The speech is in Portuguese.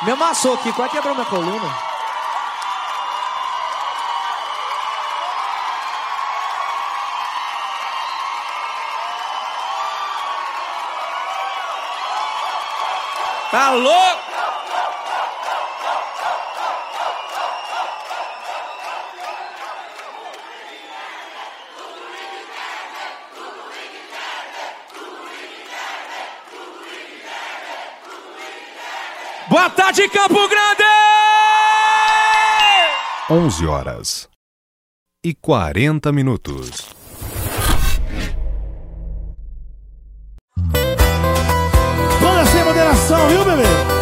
Me amassou aqui, quase quebrou minha coluna. Tá louco? Boa tarde, Campo Grande! 11h40. Banda sem moderação, viu, bebê?